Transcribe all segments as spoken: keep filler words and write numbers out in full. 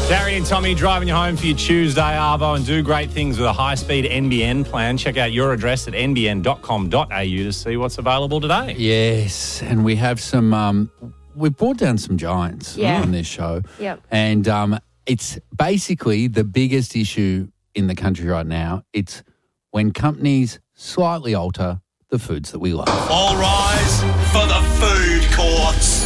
Gary and Tommy driving you home for your Tuesday, Arvo, and do great things with a high-speed N B N plan. Check out your address at n b n dot com dot a u to see what's available today. Yes, and we have some, um, we've brought down some giants Yeah. on this show. Yep. And um, it's basically the biggest issue in the country right now. It's when companies slightly alter the foods that we love. All rise for the food courts.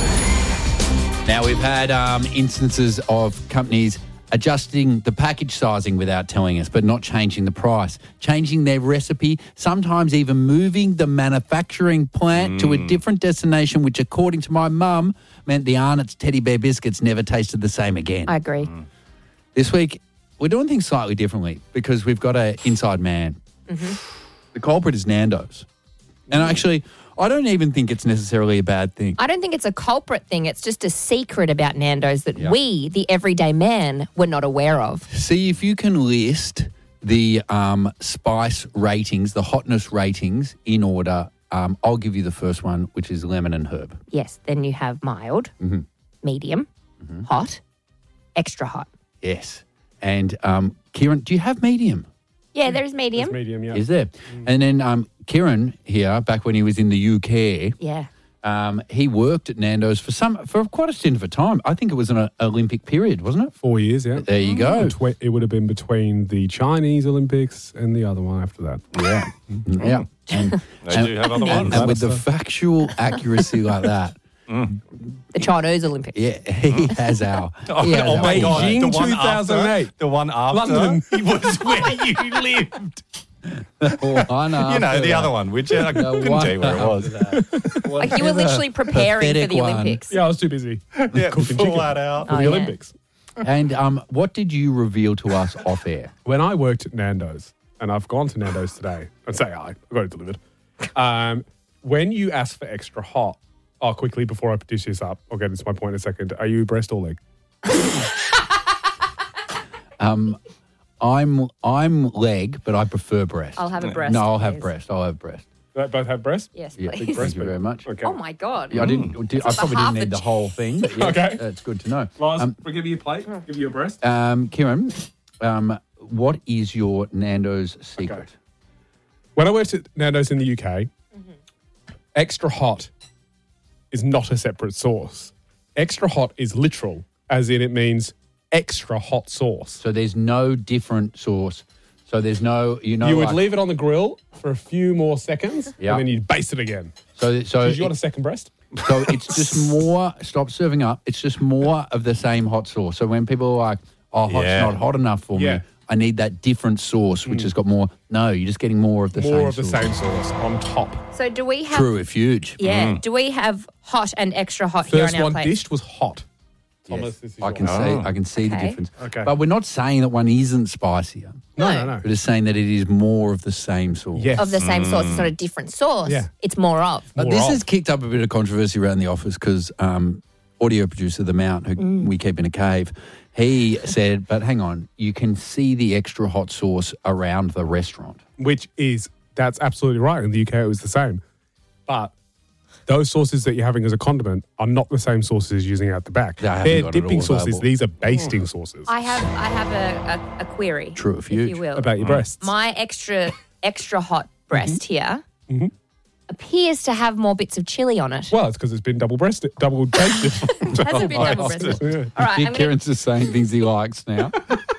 Now, we've had um, instances of companies adjusting the package sizing without telling us, but not changing the price, changing their recipe, sometimes even moving the manufacturing plant mm. to a different destination, which, according to my mum, meant the Arnott's teddy bear biscuits never tasted the same again. I agree. Mm. This week, we're doing things slightly differently because we've got an inside man. Mm-hmm. The culprit is Nando's. And actually, I don't even think it's necessarily a bad thing. I don't think it's a culprit thing. It's just a secret about Nando's that Yeah. we, the everyday man, were not aware of. See if you can list the um, spice ratings, the hotness ratings in order. Um, I'll give you the first one, which is lemon and herb. Yes, then you have mild, Mm-hmm. medium, Mm-hmm. hot, extra hot. Yes. And um, Kieran, do you have medium? Yeah, there's medium. It's medium, yeah. Is there? And then um, Kieran here, back when he was in the U K, Yeah. um, he worked at Nando's for some for quite a stint of a time. I think it was an uh, Olympic period, wasn't it? Four years, yeah. There you go. Betwe- It would have been between the Chinese Olympics and the other one after that. Yeah. Yeah. And, They and- do have other and- ones. and with the factual accuracy like that, The Chinese Olympics. yeah, he has our. Oh, he has oh our- my God. Beijing The one two thousand eight. after, the one after London. was where you lived. One You know, after the that. other one, which I The couldn't one tell you where it was. after that. Like you were literally preparing for pathetic the one. Olympics. Yeah, I was too busy. Yeah, Cooking full chicken that out. for Oh, the yeah. Olympics. And um, what did you reveal to us off air? When I worked at Nando's, and I've gone to Nando's today, and say I, I got it delivered. Um, when you ask for extra hot, oh, quickly before I dish this up, I'll get into my point in a second. Are you breast or leg? Um, I'm I'm leg, but I prefer breast. I'll have a breast. No, I'll have please. breast. I'll have breast. Do they both have breast? Yes, Yeah, please. thank you very much. Okay. Oh my God. Yeah, I didn't. Did, I It's probably half didn't a need the ch- whole thing. But yeah, Okay. that's good to know. Lars, Um, we'll give you a plate. Give you a breast. um, Kieran, um, what is your Nando's secret? When I worked at Nando's in the U K, extra hot is not a separate sauce. Extra hot is literal, as in it means extra hot sauce. So there's no different sauce. So there's no, you know, you would like- leave it on the grill for a few more seconds, Yeah. and then you'd baste it again. So so Did you want a second breast? So it's just more, stop serving up, it's just more of the same hot sauce. So when people are like, oh, hot's Yeah. not hot enough for Yeah. me, I need that different sauce, which has got more. No, you're just getting more of the same More of the sauce. same sauce on top. So do we have? True, if huge. Yeah. Do we have hot and extra hot here First on our one plate? dished was hot. Yes. Thomas, this is I yours. can Oh. see, I can see the Okay. difference. Okay. But we're not saying that one isn't spicier. No, No. no, no. We're just saying that it is more of the same sauce. Yes. Of the same sauce. It's not a different sauce. Yeah. It's more of. But More this of. has kicked up a bit of controversy around the office because um, audio producer The Mount, who we keep in a cave, he said, but hang on, you can see the extra hot sauce around the restaurant. Which is, that's absolutely right. In the U K, it was the same. But those sauces that you're having as a condiment are not the same sauces as using out the back. They haven't They're got it dipping all sauces. available. These are basting sauces. I have I have a, a, a query. True, if if huge. you will. About your breasts. My extra extra hot breast here Mhm. appears to have more bits of chili on it. Well, it's because it's been double breasted, double basted. Has it been double breasted? Yeah. All right, I I'm think gonna, Kieran's just saying things he likes now.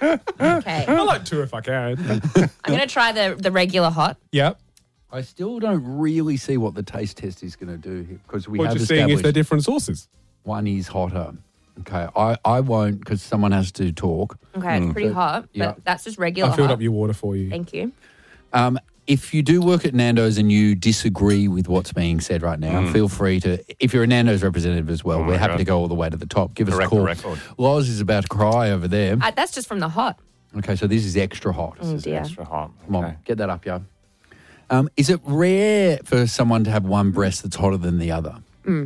okay. I like two if I can. I'm gonna try the the regular hot. Yep. I still don't really see what the taste test is going to do here because we We're have just seeing if established they're different sauces. one is hotter. Okay, I, I won't because someone has to talk. Okay, it's pretty So- hot, but yeah. that's just regular I filled hot. up your water for you. Thank you. Um, if you do work at Nando's and you disagree with what's being said right now, feel free to, if you're a Nando's representative as well, Oh we're my happy God. to go all the way to the top. Give us Correct a call. the record. Loz is about to cry over there. Uh, that's just from the hot. Okay, so this is extra hot. Oh dear. Extra hot. Come on, Okay. get that up, yeah. Um, is it rare for someone to have one breast that's hotter than the other?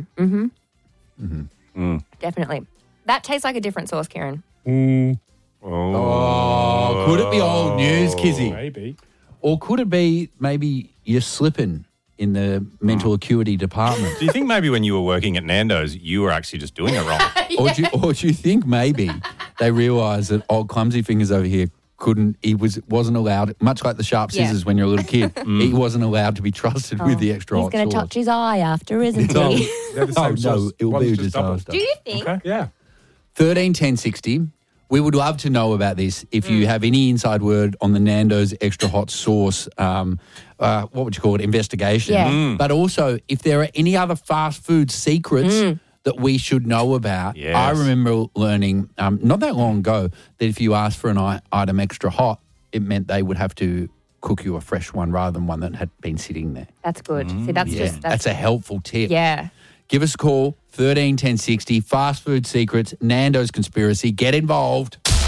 Definitely. That tastes like a different sauce, Kieran. Mm, Oh, could it be old news, Kizzy? maybe. Or could it be maybe you're slipping in the mental acuity department? Do you think maybe when you were working at Nando's, you were actually just doing it wrong? Or, do you, or do you think maybe they realised that old clumsy fingers over here couldn't. He was wasn't allowed. Much like the sharp Yeah. scissors when you're a little kid, he wasn't allowed to be trusted with the extra He's hot going to sauce. touch his eye after, isn't No, he? they're the Oh same no, sauce. it will One's be a just double. disaster. Do you think? Okay. Yeah. Thirteen ten sixty. We would love to know about this. If you have any inside word on the Nando's extra hot sauce, um, uh, what would you call it? Investigation. Yeah. Mm. But also, if there are any other fast food secrets that we should know about. Yes. I remember learning um, not that long ago that if you asked for an i- item extra hot, it meant they would have to cook you a fresh one rather than one that had been sitting there. That's good. See, that's Yeah, just that's, that's, a helpful tip. yeah. Give us a call, thirteen ten sixty, fast food secrets, Nando's conspiracy. Get involved.